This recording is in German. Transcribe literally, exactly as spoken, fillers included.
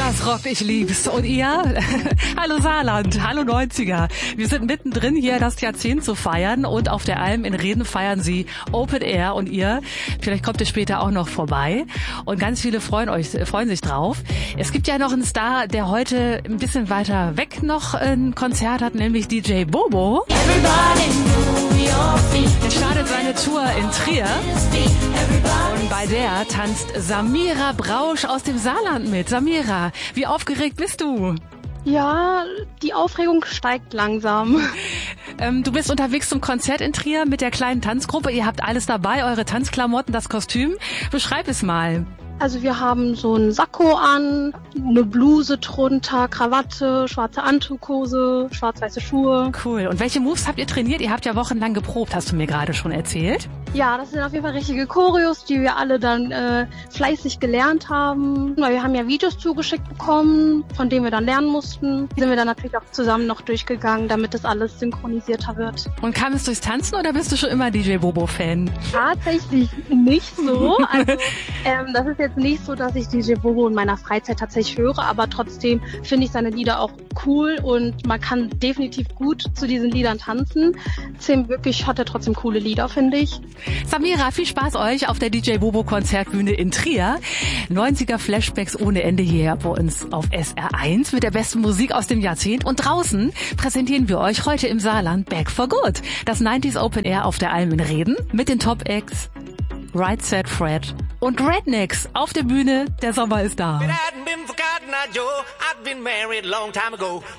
Das rockt, ich lieb's. Und ihr? Hallo Saarland, hallo neunziger. Wir sind mittendrin hier, das Jahrzehnt zu feiern, und auf der Alm in Reden feiern sie Open Air, und ihr, vielleicht kommt ihr später auch noch vorbei, und ganz viele freuen euch, freuen sich drauf. Es gibt ja noch einen Star, der heute ein bisschen weiter weg noch ein Konzert hat, nämlich D J Bobo. Der startet seine Tour in Trier, und bei der tanzt Samira Brausch aus dem Saarland mit. Samira, wie aufgeregt bist du? Ja, die Aufregung steigt langsam. Ähm, du bist unterwegs zum Konzert in Trier mit der kleinen Tanzgruppe. Ihr habt alles dabei, eure Tanzklamotten, das Kostüm. Beschreib es mal. Also wir haben so einen Sakko an, eine Bluse drunter, Krawatte, schwarze Anzughose, schwarz-weiße Schuhe. Cool. Und welche Moves habt ihr trainiert? Ihr habt ja wochenlang geprobt, hast du mir gerade schon erzählt. Ja, das sind auf jeden Fall richtige Choreos, die wir alle dann äh, fleißig gelernt haben. Weil wir haben ja Videos zugeschickt bekommen, von denen wir dann lernen mussten. Die sind wir dann natürlich auch zusammen noch durchgegangen, damit das alles synchronisierter wird. Und kam es durchs Tanzen oder bist du schon immer D J Bobo-Fan? Tatsächlich nicht so. Also ähm, das ist jetzt nicht so, dass ich D J Bobo in meiner Freizeit tatsächlich höre, aber trotzdem finde ich seine Lieder auch cool und man kann definitiv gut zu diesen Liedern tanzen. Zehn wirklich hat er trotzdem coole Lieder, finde ich. Samira, viel Spaß euch auf der D J Bobo Konzertbühne in Trier. neunziger Flashbacks ohne Ende hier bei uns auf S R eins mit der besten Musik aus dem Jahrzehnt. Und draußen präsentieren wir euch heute im Saarland Back for Good. Das neunziger Open Air auf der Alm in Reden mit den Top-Acts Right Said Fred und Rednecks auf der Bühne. Der Sommer ist da.